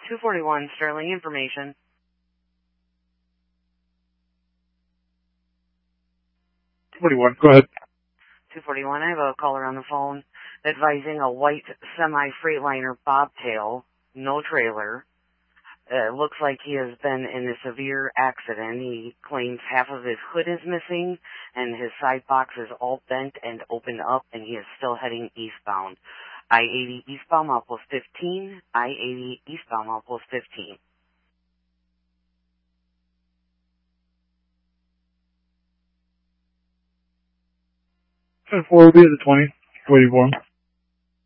241 Sterling information. 241, go ahead. 241, I have a caller on the phone advising a white semi-Freightliner bobtail, no trailer. Looks like he has been in a severe accident. He claims half of his hood is missing and his side box is all bent and opened up, and he is still heading eastbound. I-80 eastbound, milepost 15. I-80 eastbound, milepost 15. 10-4 will be at the 20. Waiting for him.